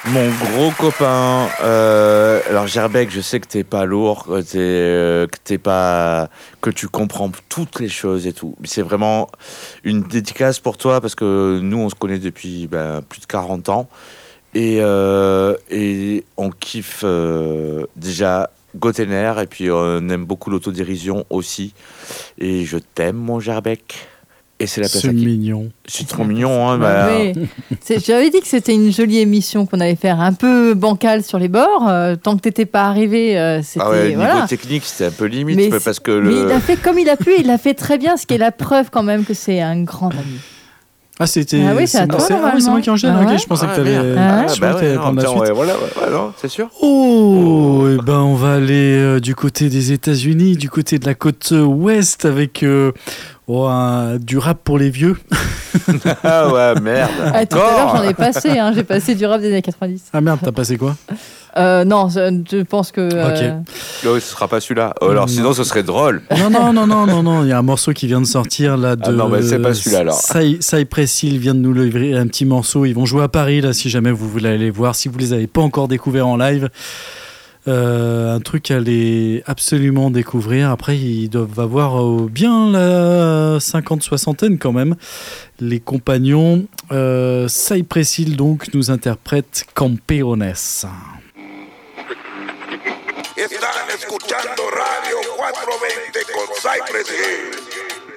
Mon gros copain, alors Gerbec, je sais que t'es pas lourd, que tu comprends toutes les choses et tout. C'est vraiment une dédicace pour toi parce que nous, on se connaît depuis plus de 40 ans et on kiffe déjà Gotener et puis on aime beaucoup l'autodérision aussi. Et je t'aime, mon Gerbec. Et c'est la place C'est mignon. C'est trop mignon, hein. Oui. J'avais dit que c'était une jolie émission qu'on allait faire un peu bancale sur les bords. Tant que t'étais pas arrivé, c'était. Ah ouais, voilà. niveau technique, c'était un peu limite, Mais parce que mais il a fait comme il a pu, il l'a fait très bien, ce qui est la preuve quand même que c'est un grand ami. Ah, c'était. Ah oui, c'est à toi, oui, c'est moi qui enchaîne. Ah ok, ouais. je pensais que Ah, t'avais. merde. Je croyais que t'allais prendre la suite. Voilà, non, c'est sûr. Oh, et ben on va aller du côté des États-Unis, du côté de la côte ouest avec du rap pour les vieux. Ah ouais, merde. Tout à l'heure, j'en ai passé. J'ai passé du rap des années 90. Ah merde, t'as passé quoi? Non, je pense que. Non, ce sera pas celui-là. Alors sinon, ce serait drôle. Non, il y a un morceau qui vient de sortir là de. Ah non, mais c'est pas celui-là alors. Cypress Hill vient de nous livrer un petit morceau. Ils vont jouer à Paris là, si jamais vous voulez aller voir. Si vous les avez pas encore découverts en live. Un truc à aller absolument découvrir. Après, ils doivent avoir bien la 50-60aine quand même. Les compagnons. Cypress Hill donc nous interprète Campeones. Están escuchando Radio 420 con Cypress Hill.